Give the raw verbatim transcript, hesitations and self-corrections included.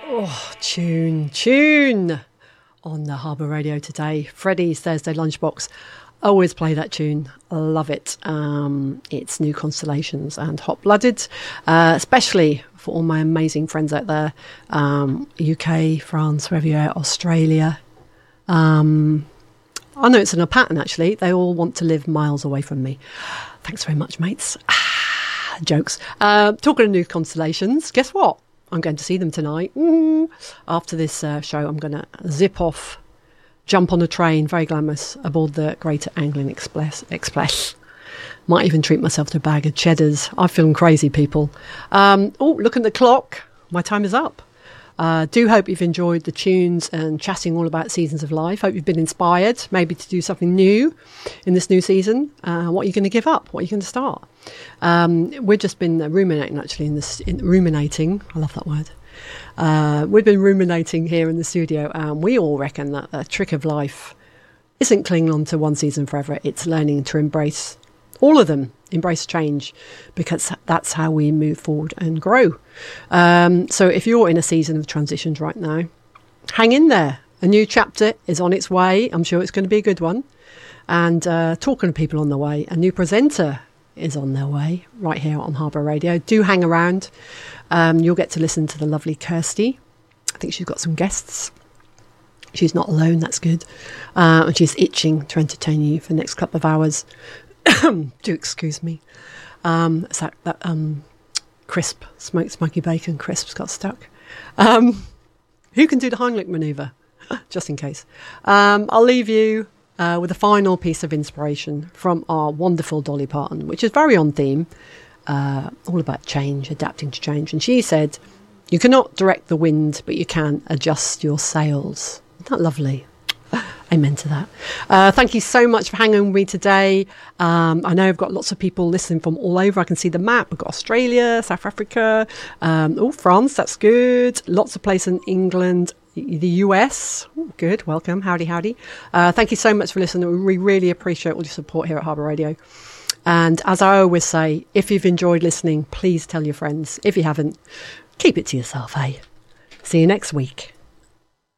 Oh, tune, tune on the Harbour Radio today. Freddie's Thursday Lunchbox. Always play that tune. I love it. Um, it's New Constellations and Hot Blooded, uh, especially for all my amazing friends out there. Um, U K, France, wherever you're at, Australia. Um, I know it's in a pattern, actually. They all want to live miles away from me. Thanks very much, mates. Ah, jokes. Uh, talking of New Constellations, guess what? I'm going to see them tonight. Mm. After this uh, show, I'm going to zip off, jump on a train, very glamorous, aboard the Greater Anglian Express. Express. Might even treat myself to a bag of cheddars. I'm feeling crazy, people. Um, oh, look at the clock. My time is up. Uh, do hope you've enjoyed the tunes and chatting all about seasons of life. Hope you've been inspired maybe to do something new in this new season. Uh, what are you going to give up? What are you going to start? Um, we've just been ruminating, actually, in this in, ruminating. I love that word. Uh, we've been ruminating here in the studio, and we all reckon that the trick of life isn't clinging on to one season forever. It's learning to embrace all of them, embrace change, because that's how we move forward and grow. Um, so if you're in a season of transitions right now, hang in there. A new chapter is on its way. I'm sure it's going to be a good one. And uh, talking to people on the way, a new presenter is on their way right here on Harbour Radio. Do hang around. Um, you'll get to listen to the lovely Kirsty. I think she's got some guests. She's not alone, that's good. Uh, and she's itching to entertain you for the next couple of hours. Do excuse me. Um, so that um, crisp, smoked smoky bacon crisps got stuck. Um, who can do the Heimlich manoeuvre? Just in case. Um, I'll leave you uh, with a final piece of inspiration from our wonderful Dolly Parton, which is very on theme, uh, all about change, adapting to change. And she said, you cannot direct the wind, but you can adjust your sails. Isn't that lovely? Amen to that. Uh, thank you so much for hanging with me today. Um, I know I've got lots of people listening from all over. I can see the map. We've got Australia, South Africa, um, oh, France, that's good. Lots of places in England, the U S. Ooh, good, welcome. Howdy, howdy. Uh, thank you so much for listening. We really appreciate all your support here at Harbour Radio. And as I always say, if you've enjoyed listening, please tell your friends. If you haven't, keep it to yourself, eh? See you next week.